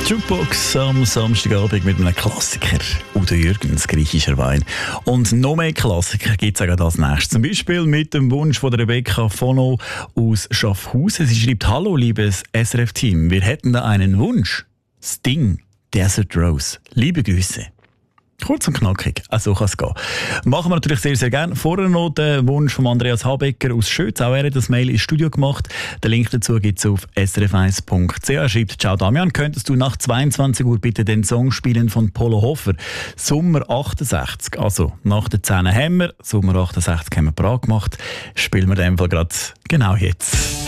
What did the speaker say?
Jukebox am Samstagabend mit einem Klassiker. Udo Jürgens, griechischer Wein. Und noch mehr Klassiker gibt es auch als nächstes. Zum Beispiel mit dem Wunsch von der Rebecca Fono aus Schaffhausen. Sie schreibt: Hallo, liebes SRF-Team. Wir hätten da einen Wunsch. Sting, Desert Rose. Liebe Grüße. Kurz und knackig, so kann es gehen. Machen wir natürlich sehr, sehr gerne. Vorher noch den Wunsch von Andreas Habecker aus Schütz. Auch er hat das Mail ins Studio gemacht. Den Link dazu gibt es auf srf1.ch. Er schreibt: Ciao Damian, könntest du nach 22 Uhr bitte den Song spielen von Polo Hofer? Sommer 68. Also nach den 10 haben wir, Sommer 68 haben wir parat gemacht. Spielen wir in dem Fall gerade genau jetzt.